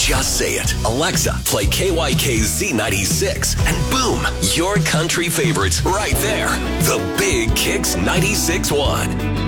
Just say it. Alexa, play KYKZ 96. And boom, your country favorites right there. The Big Kicks 96.1.